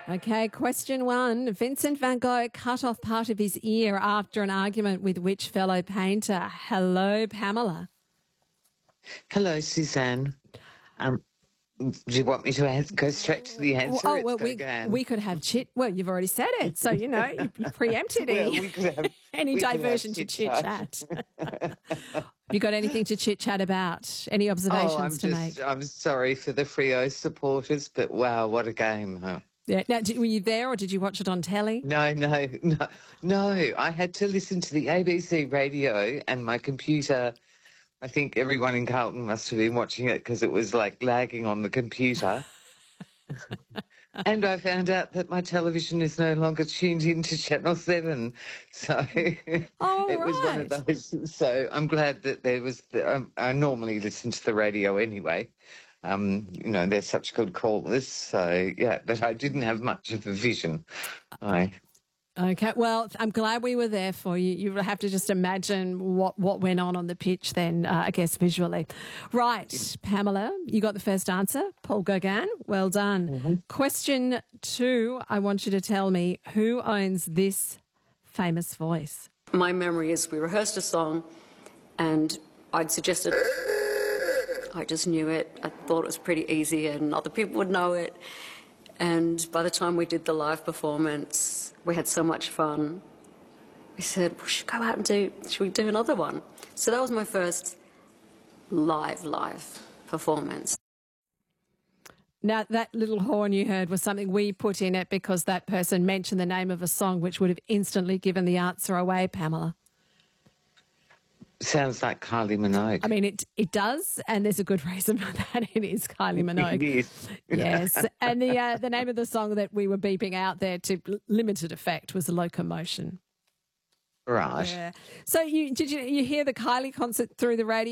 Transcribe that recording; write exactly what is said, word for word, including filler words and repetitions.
Okay, question one. Vincent van Gogh cut off part of his ear after an argument with which fellow painter? Hello, Pamela. Hello, Suzanne. Um, do you want me to answer, go straight to the answer? Oh, It's well, we, Gauguin. we could have chit. Well, you've already said it, so, you know, you, you preempted Well, any, we could have any we could have diversion to chit-chat. chit-chat. You got anything to chit-chat about? Any Oh, observations I'm to just, make? I'm sorry for the Freo supporters, but wow, what a game, huh? Yeah. Now, did, were you there or did you watch it on telly? No, no, no, no. I had to listen to the A B C radio and my computer. I think everyone in Carlton must have been watching it because it was like lagging on the computer. And I found out that my television is no longer tuned into Channel seven. So Oh, it was one of right. those. So I'm glad that there was, the, um, I normally listen to the radio anyway. Um, you know, they're such good callers. So, yeah, but I didn't have much of a vision. I Okay, well, I'm glad we were there for you. You have to just imagine what, what went on on the pitch then, uh, I guess, visually. Right, Pamela, you got the first answer. Paul Gauguin, well done. Mm-hmm. Question two, I want you to tell me who owns this famous voice? My memory is we rehearsed a song and I'd suggested, I just knew it. I thought it was pretty easy and other people would know it. And by the time we did the live performance, we had so much fun. We said, we should go out and do, should we do another one? So that was my first live, live performance. Now, that little horn you heard was something we put in it because that person mentioned the name of a song which would have instantly given the answer away, Pamela. sounds like Kylie Minogue. I mean, it it does, and there's a good reason for that. It is Kylie Minogue. It is. Yes, and the uh, the name of the song that we were beeping out there to limited effect was Locomotion. Right. Yeah. So you did you you hear the Kylie concert through the radio?